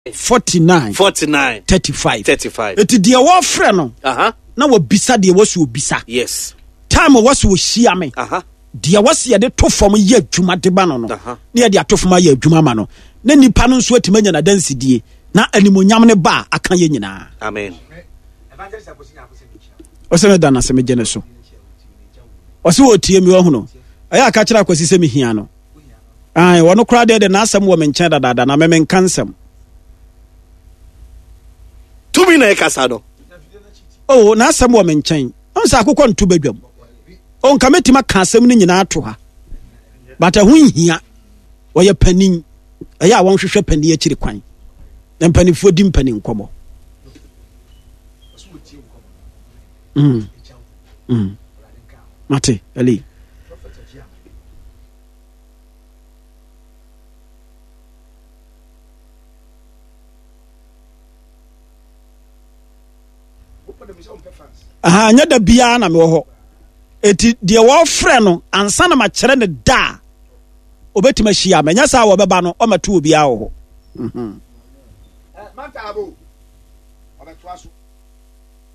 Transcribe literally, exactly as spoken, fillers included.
forty-nine forty-nine thirty-five thirty-five. Eti dia wo frɛ no. Aha. Na wo bisa dia wo so bisa. Yes. Time wo so hia me. Aha. Dia wo se ye de to fam ye adwuma de ba no no. Aha. Na ye de ato fam ye adwuma ma no. Na nipa no nso atima nya na dansidie. Na animonyam ne ba aka ye nyina. Amen. Oseme da na se me gene so. Osi wo tie mi wo hu no. Aya aka kira kwasi se me hia no. Ai wono kra de de na asem wo me nchen dada na me men kansem. Tumi na ekasa no. Oh, na asem wo me nchen. On sa akokɔ ntu badwam. On kametima ka asem ni nyina ato ha. Bata hu hia. Wo ye panin. Aya won hwehwɛ pani akiri kwan. Na panifo di mpanin nkɔmɔ. Mm. Mm. Mate, Ali. Aha, nya da bia na me wo ho. Eti de wo frɛ no ansa na ma kyerɛ ne da. Obetima hia me nya sa wo beba no o matu obi a wo ho. Mhm. Eh, manta abo. Obeto aso.